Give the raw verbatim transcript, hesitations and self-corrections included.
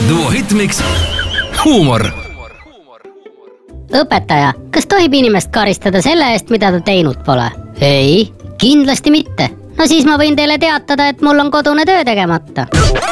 Duo Hitmix huumor. Õpetaja, kas tohib inimest karistada selle eest, mida ta teinud pole? Ei, kindlasti mitte. No siis ma võin teile teatada, et mul on kodune töö tegemata.